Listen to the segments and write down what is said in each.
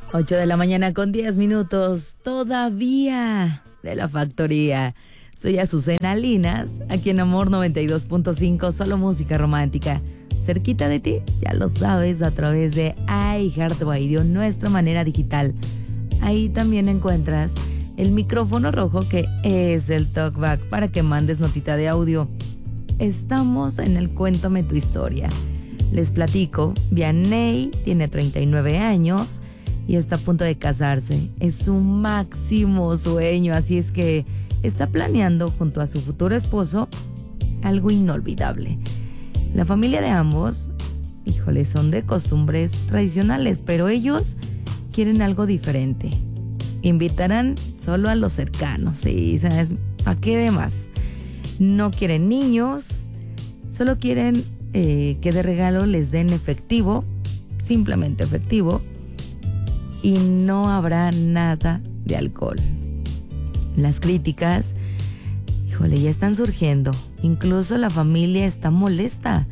8 de la mañana con 10 minutos, todavía de la factoría. Soy Azucena Linas, aquí en Amor 92.5, solo música romántica. Cerquita de ti, ya lo sabes, a través de iHeartRadio, nuestra manera digital. Ahí también encuentras el micrófono rojo que es el talkback para que mandes notita de audio. Estamos en el Cuéntame tu historia. Les platico, Vianney tiene 39 años y está a punto de casarse. Es su máximo sueño, así es que está planeando junto a su futuro esposo algo inolvidable. La familia de ambos, híjole, son de costumbres tradicionales, pero ellos quieren algo diferente. Invitarán solo a los cercanos, sí, ¿sabes? ¿Para qué demás? No quieren niños, solo quieren que de regalo les den efectivo, simplemente efectivo, y no habrá nada de alcohol. Las críticas, híjole, ya están surgiendo. Incluso la familia está molesta.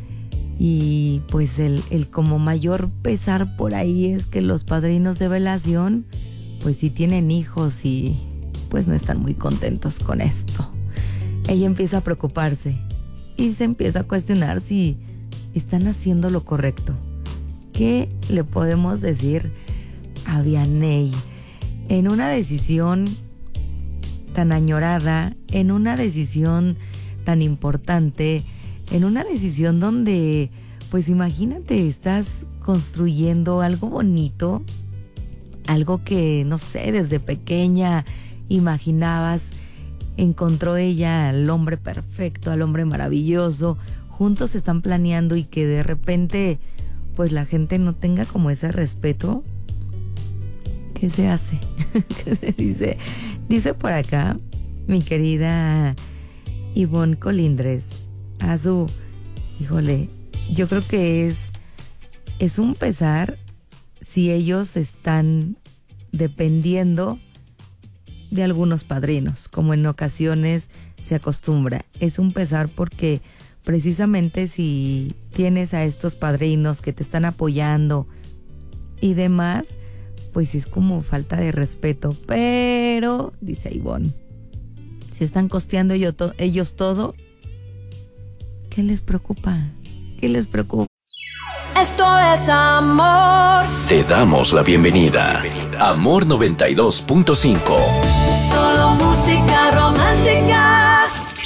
Y pues el como mayor pesar por ahí es que los padrinos de velación, pues sí tienen hijos y pues no están muy contentos con esto. Ella empieza a preocuparse y se empieza a cuestionar si están haciendo lo correcto. ¿Qué le podemos decir a Vianney en una decisión tan añorada, en una decisión tan importante, en una decisión donde, pues imagínate, estás construyendo algo bonito, algo que, no sé, desde pequeña imaginabas? Encontró ella al hombre perfecto, al hombre maravilloso, juntos están planeando y que de repente, pues la gente no tenga como ese respeto. ¿Qué se hace? ¿Qué se dice? Dice por acá mi querida Ivonne Colindres, Azu, híjole, yo creo que es un pesar si ellos están dependiendo de algunos padrinos, como en ocasiones se acostumbra. Es un pesar porque precisamente si tienes a estos padrinos que te están apoyando y demás, pues es como falta de respeto. Pero, dice Ivonne, si están costeando ellos todo, ¿qué les preocupa? ¿Qué les preocupa? Esto es amor. Te damos la bienvenida. Amor 92.5. Solo música romántica.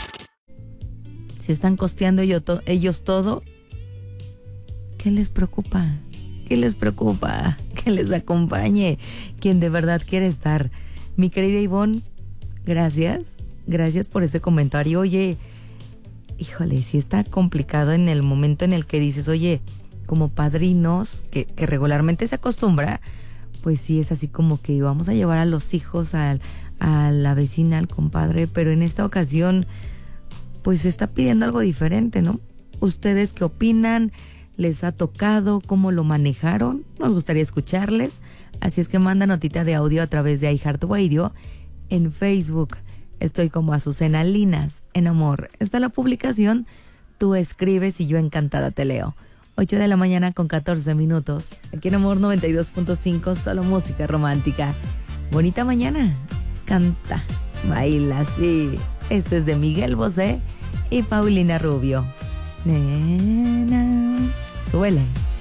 Si están costeando ellos todo, ¿qué les preocupa? ¿Qué les preocupa? Que les acompañe quien de verdad quiere estar. Mi querida Ivonne, gracias. Gracias por ese comentario. Oye, híjole, sí está complicado en el momento en el que dices, oye, como padrinos, que regularmente se acostumbra, pues sí es así como que vamos a llevar a los hijos a la vecina, al compadre, pero en esta ocasión pues se está pidiendo algo diferente, ¿no? ¿Ustedes qué opinan? ¿Les ha tocado? ¿Cómo lo manejaron? Nos gustaría escucharles, así es que manda notita de audio a través de iHeartRadio. En Facebook estoy como Azucena Linas, en Amor. Está la publicación, tú escribes y yo encantada te leo. 8 de la mañana con 14 minutos. Aquí en Amor 92.5, solo música romántica. Bonita mañana. Canta, baila, sí. Esto es de Miguel Bosé y Paulina Rubio. Nena, súbele.